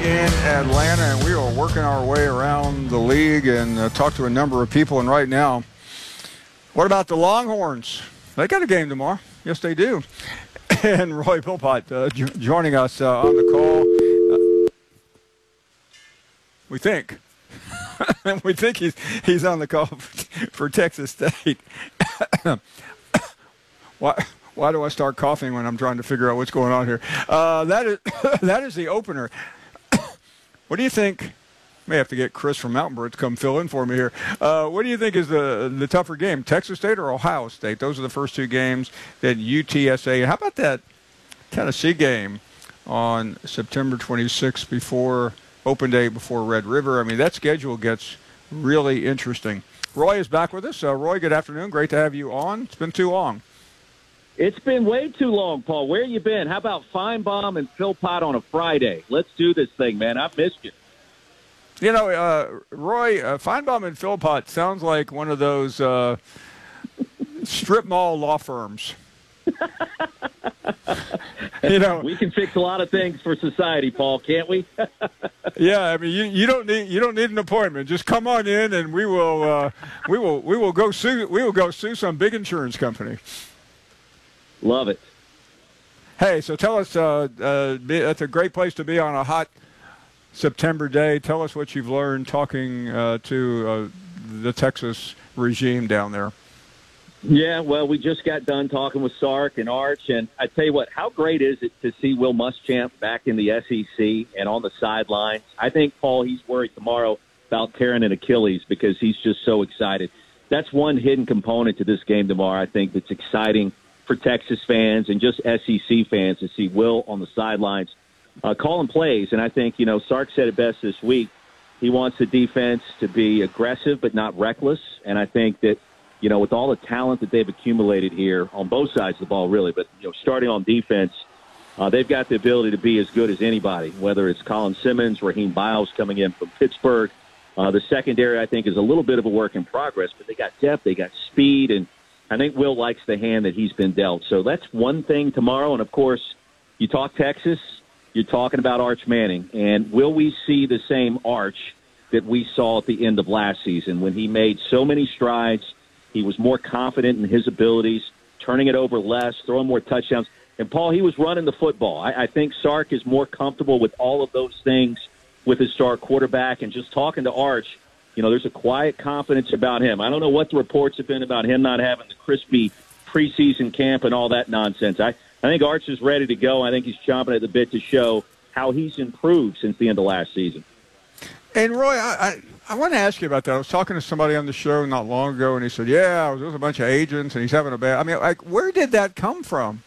in Atlanta, and we are working our way around the league and talked to a number of people. And right now, what about the Longhorns? They got a game tomorrow. Yes, they do. And Roy Philpott joining us on the call. We think. We think he's on the call for Texas State. Why do I start coughing when I'm trying to figure out what's going on here? That is the opener. What do you think? May have to get Chris from Mountain to come fill in for me here. What do you think is the tougher game, Texas State or Ohio State? Those are the first two games. Then UTSA. How about that Tennessee game on September 26th before Open Day before Red River? I mean, that schedule gets really interesting. Roy is back with us. Roy, good afternoon. Great to have you on. It's been too long. It's been way too long, Paul. Where you been? How about Feinbaum and Philpott on a Friday? Let's do this thing, man. I've missed you. You know, Roy, Feinbaum and Philpott sounds like one of those strip mall law firms. You know, we can fix a lot of things for society, Paul, can't we? Yeah, I mean, you don't need an appointment. Just come on in, and we will go sue some big insurance company. Love it. Hey, so tell us, that's a great place to be on a hot September day. Tell us what you've learned talking to the Texas regime down there. Yeah, well, we just got done talking with Sark and Arch, and I tell you what, how great is it to see Will Muschamp back in the SEC and on the sidelines? I think, Paul, he's worried tomorrow about tearing an Achilles because he's just so excited. That's one hidden component to this game tomorrow, I think, that's exciting for Texas fans and just SEC fans to see Will on the sidelines calling plays. And I think, you know, Sark said it best this week. He wants the defense to be aggressive but not reckless. And I think that, you know, with all the talent that they've accumulated here on both sides of the ball, really, but, you know, starting on defense, they've got the ability to be as good as anybody, whether it's Colin Simmons, Raheem Biles coming in from Pittsburgh. The secondary, I think, is a little bit of a work in progress, but they got depth, they got speed, and I think Will likes the hand that he's been dealt. So that's one thing tomorrow. And, of course, you talk Texas, you're talking about Arch Manning. And will we see the same Arch that we saw at the end of last season when he made so many strides? He was more confident in his abilities, turning it over less, throwing more touchdowns. And, Paul, he was running the football. I think Sark is more comfortable with all of those things with his star quarterback. And just talking to Arch, you know, there's a quiet confidence about him. I don't know what the reports have been about him not having the crispy preseason camp and all that nonsense. I think Arch is ready to go. I think he's chomping at the bit to show how he's improved since the end of last season. And, Roy, I want to ask you about that. I was talking to somebody on the show not long ago, and he said, yeah, I was with a bunch of agents, and he's having a bad – I mean, like, where did that come from?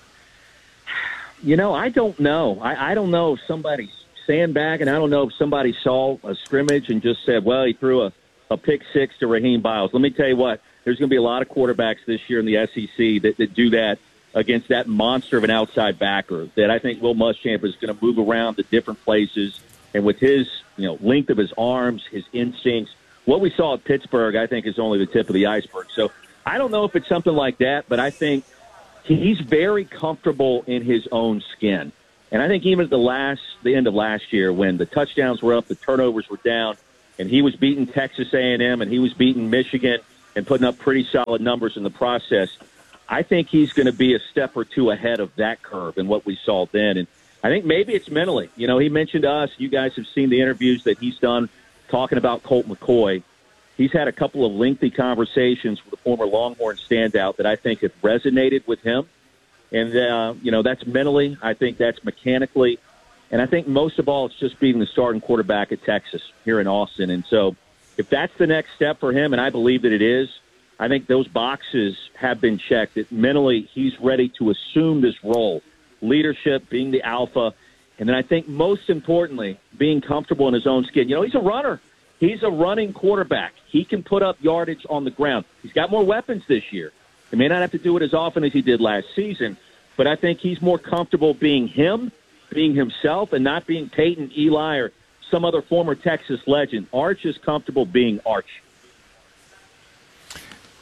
You know, I don't know. I don't know if somebody's sandbagging. I don't know if somebody saw a scrimmage and just said, well, he threw a pick six to Raheem Biles. Let me tell you what, there's going to be a lot of quarterbacks this year in the SEC that do that against that monster of an outside backer that I think Will Muschamp is going to move around to different places. And with his, you know, length of his arms, his instincts, what we saw at Pittsburgh, I think, is only the tip of the iceberg. So I don't know if it's something like that, but I think he's very comfortable in his own skin. And I think even at the end of last year, when the touchdowns were up, the turnovers were down, and he was beating Texas A&M and he was beating Michigan and putting up pretty solid numbers in the process, I think he's going to be a step or two ahead of that curve and what we saw then. And I think maybe it's mentally. You know, he mentioned to us, you guys have seen the interviews that he's done talking about Colt McCoy. He's had a couple of lengthy conversations with a former Longhorn standout that I think have resonated with him. And, you know, that's mentally. I think that's mechanically. And I think most of all, it's just being the starting quarterback at Texas here in Austin. And so if that's the next step for him, and I believe that it is, I think those boxes have been checked. That mentally he's ready to assume this role, leadership, being the alpha. And then I think most importantly, being comfortable in his own skin. You know, he's a runner. He's a running quarterback. He can put up yardage on the ground. He's got more weapons this year. He may not have to do it as often as he did last season, but I think he's more comfortable being him, being himself, and not being Peyton, Eli, or some other former Texas legend. Arch is comfortable being Arch.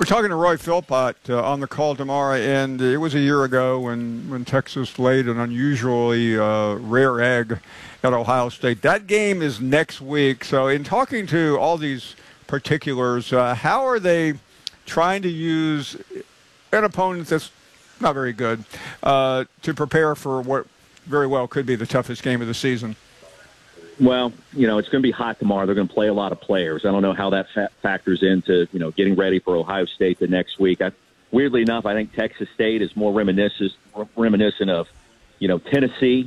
We're talking to Roy Philpott on the call tomorrow, and it was a year ago when Texas laid an unusually rare egg at Ohio State. That game is next week. So in talking to all these particulars, how are they trying to use an opponent that's not very good to prepare for what very well could be the toughest game of the season? Well, it's going to be hot tomorrow. They're going to play a lot of players. I don't know how that factors into, getting ready for Ohio State the next week. Weirdly enough, I think Texas State is more reminiscent of, Tennessee,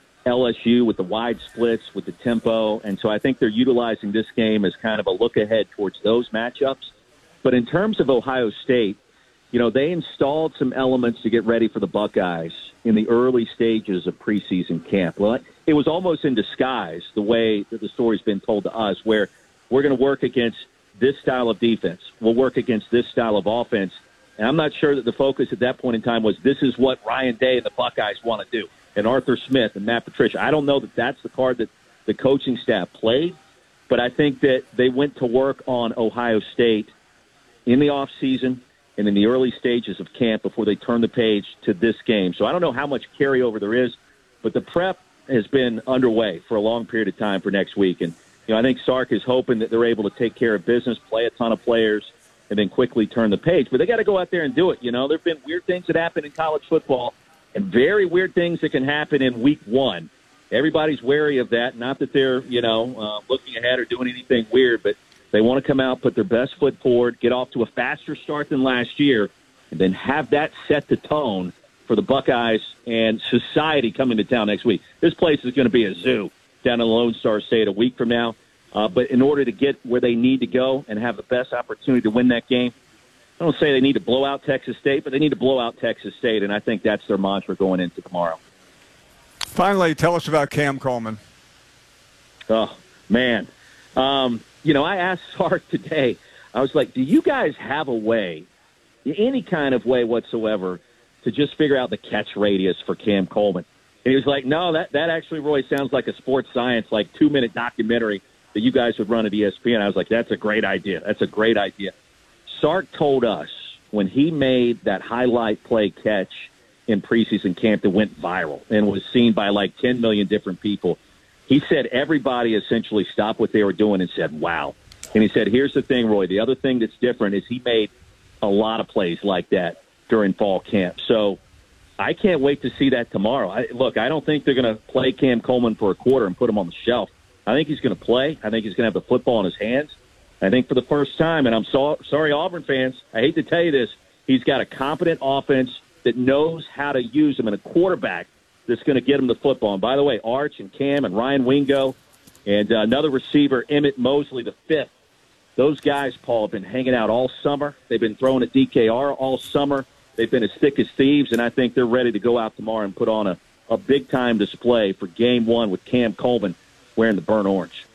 LSU with the wide splits, with the tempo. And so I think they're utilizing this game as kind of a look ahead towards those matchups. But in terms of Ohio State, they installed some elements to get ready for the Buckeyes in the early stages of preseason camp. Well, it was almost in disguise the way that the story's been told to us, where we're going to work against this style of defense. We'll work against this style of offense. And I'm not sure that the focus at that point in time was this is what Ryan Day and the Buckeyes want to do, and Arthur Smith and Matt Patricia. I don't know that that's the card that the coaching staff played, but I think that they went to work on Ohio State in the offseason and in the early stages of camp before they turn the page to this game. So I don't know how much carryover there is, but the prep has been underway for a long period of time for next week. And, I think Sark is hoping that they're able to take care of business, play a ton of players, and then quickly turn the page. But they got to go out there and do it. There have been weird things that happen in college football and very weird things that can happen in week one. Everybody's wary of that. Not that they're, looking ahead or doing anything weird, but they want to come out, put their best foot forward, get off to a faster start than last year, and then have that set the tone for the Buckeyes and society coming to town next week. This place is going to be a zoo down in Lone Star State a week from now. But in order to get where they need to go and have the best opportunity to win that game, I don't say they need to blow out Texas State, but they need to blow out Texas State, and I think that's their mantra going into tomorrow. Finally, tell us about Cam Coleman. Oh, man. I asked Sark today, I was like, do you guys have a way, any kind of way whatsoever, to just figure out the catch radius for Cam Coleman? And he was like, no, that actually, Roy, sounds like a sports science, 2-minute documentary that you guys would run at ESPN. I was like, that's a great idea. That's a great idea. Sark told us when he made that highlight play catch in preseason camp that went viral and was seen by 10 million different people, he said everybody essentially stopped what they were doing and said, wow. And he said, here's the thing, Roy. The other thing that's different is he made a lot of plays like that during fall camp. So I can't wait to see that tomorrow. I don't think they're going to play Cam Coleman for a quarter and put him on the shelf. I think he's going to play. I think he's going to have the football in his hands. I think for the first time, and I'm sorry, Auburn fans, I hate to tell you this, he's got a competent offense that knows how to use him, and a quarterback that's going to get him the football. And by the way, Arch and Cam and Ryan Wingo and another receiver, Emmett Mosley, the fifth, those guys, Paul, have been hanging out all summer. They've been throwing at DKR all summer. They've been as thick as thieves, and I think they're ready to go out tomorrow and put on a big-time display for Game 1 with Cam Coleman wearing the burnt orange.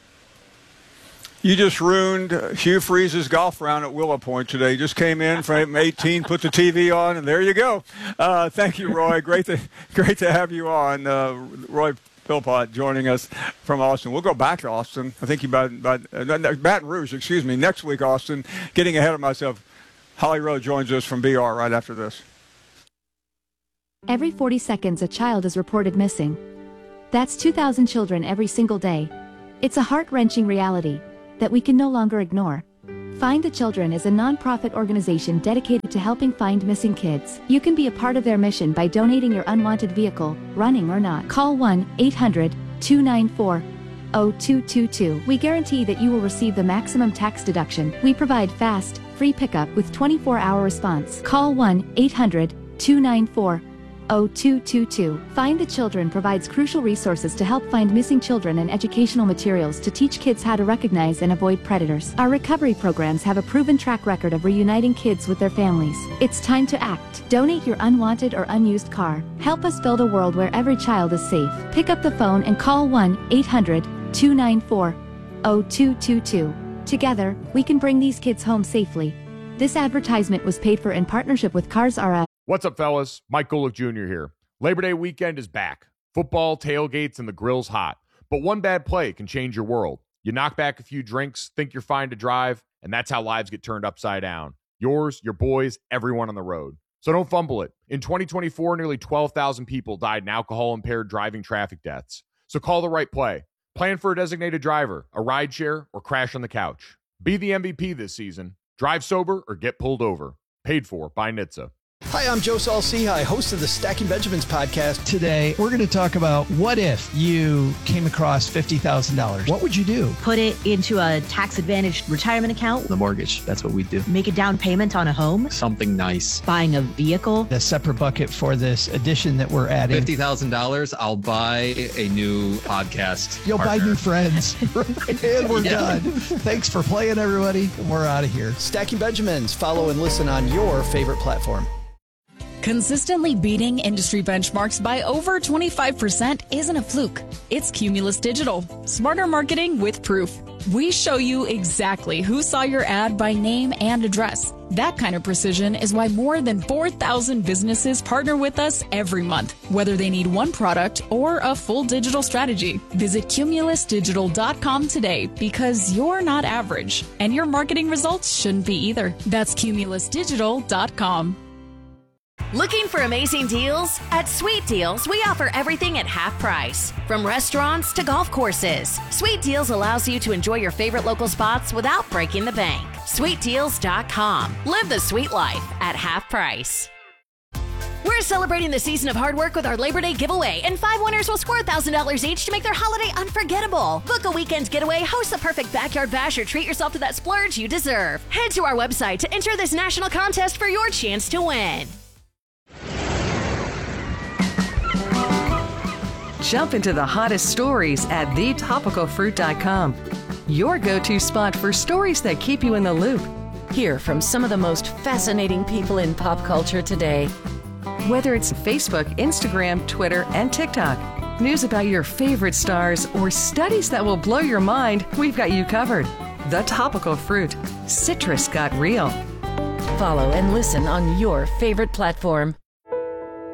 You just ruined Hugh Freeze's golf round at Willow Point today. Just came in from 18, put the TV on, and there you go. Thank you, Roy. Great to have you on. Roy Philpott joining us from Austin. We'll go back to Austin. I think Baton Rouge, excuse me. Next week, Austin. Getting ahead of myself. Holly Rowe joins us from BR right after this. Every 40 seconds, a child is reported missing. That's 2,000 children every single day. It's a heart-wrenching reality that we can no longer ignore. Find the Children is a non-profit organization dedicated to helping find missing kids. You can be a part of their mission by donating your unwanted vehicle, running or not. Call 1-800-294-0222. We guarantee that you will receive the maximum tax deduction. We provide fast, free pickup with 24-hour response. Call 1-800-294-0222. Find the Children provides crucial resources to help find missing children and educational materials to teach kids how to recognize and avoid predators. Our recovery programs have a proven track record of reuniting kids with their families. It's time to act. Donate your unwanted or unused car. Help us build a world where every child is safe. Pick up the phone and call 1-800-294-0222. Together, we can bring these kids home safely. This advertisement was paid for in partnership with Cars R Us. What's up, fellas? Mike Golick Jr. here. Labor Day weekend is back. Football, tailgates, and the grill's hot. But one bad play can change your world. You knock back a few drinks, think you're fine to drive, and that's how lives get turned upside down. Yours, your boys, everyone on the road. So don't fumble it. In 2024, nearly 12,000 people died in alcohol-impaired driving traffic deaths. So call the right play. Plan for a designated driver, a rideshare, or crash on the couch. Be the MVP this season. Drive sober or get pulled over. Paid for by NHTSA. Hi, I'm Joe Saul-Sehy, host of the Stacking Benjamins podcast. Today, we're going to talk about what if you came across $50,000? What would you do? Put it into a tax-advantaged retirement account. The mortgage, that's what we do. Make a down payment on a home. Something nice. Buying a vehicle. A separate bucket for this addition that we're adding. $50,000, I'll buy a new podcast You'll partner. buy new friends. And we're done. Thanks for playing, everybody. We're out of here. Stacking Benjamins. Follow and listen on your favorite platform. Consistently beating industry benchmarks by over 25% isn't a fluke. It's Cumulus Digital. Smarter marketing with proof. We show you exactly who saw your ad by name and address. That kind of precision is why more than 4,000 businesses partner with us every month, whether they need one product or a full digital strategy. Visit cumulusdigital.com today because you're not average, and your marketing results shouldn't be either. That's cumulusdigital.com. Looking for amazing deals? At Sweet Deals, we offer everything at half price. From restaurants to golf courses, Sweet Deals allows you to enjoy your favorite local spots without breaking the bank. SweetDeals.com. Live the sweet life at half price. We're celebrating the season of hard work with our Labor Day giveaway, and 5 winners will score $1,000 each to make their holiday unforgettable. Book a weekend getaway, host the perfect backyard bash, or treat yourself to that splurge you deserve. Head to our website to enter this national contest for your chance to win. Jump into the hottest stories at thetopicalfruit.com. Your go-to spot for stories that keep you in the loop. Hear from some of the most fascinating people in pop culture today. Whether it's Facebook, Instagram, Twitter, and TikTok, news about your favorite stars, or studies that will blow your mind, we've got you covered. The Topical Fruit. Citrus got real. Follow and listen on your favorite platform.